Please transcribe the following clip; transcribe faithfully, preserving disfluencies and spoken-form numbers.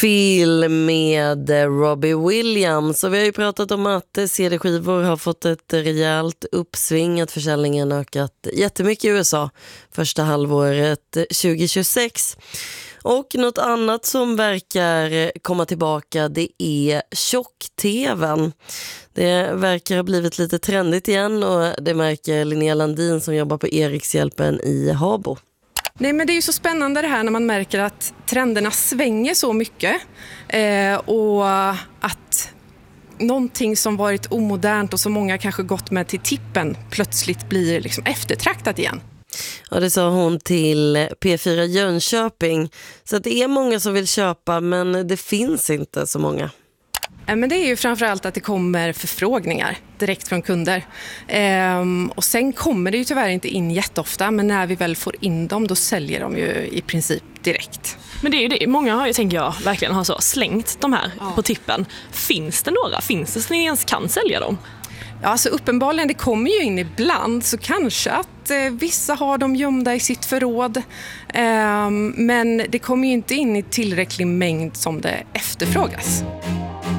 Feel med Robbie Williams. Och vi har ju pratat om att C D-skivor har fått ett rejält uppsving, att försäljningen ökat jättemycket i U S A första halvåret tjugohundratjugosex. Och något annat som verkar komma tillbaka, det är tjock-tvn. Det verkar ha blivit lite trendigt igen, och det märker Linnea Landin som jobbar på Erikshjälpen i Habo. Nej, men det är ju så spännande det här när man märker att trenderna svänger så mycket eh, och att någonting som varit omodernt och som många kanske gått med till tippen plötsligt blir liksom eftertraktat igen. Ja, det sa hon till P fyra Jönköping. Så att det är många som vill köpa, men det finns inte så många. Men det är ju framförallt att det kommer förfrågningar direkt från kunder. Ehm, och sen kommer det ju tyvärr inte in jätteofta, men när vi väl får in dem då säljer de ju i princip direkt. Men det är ju det. Många har ju, tänker jag, verkligen har så slängt de här ja. på tippen. Finns det några? Finns det som ni ens kan sälja dem? Ja, alltså uppenbarligen, det kommer ju in ibland, så kanske att eh, vissa har dem gömda i sitt förråd. Eh, men det kommer ju inte in i tillräcklig mängd som det efterfrågas.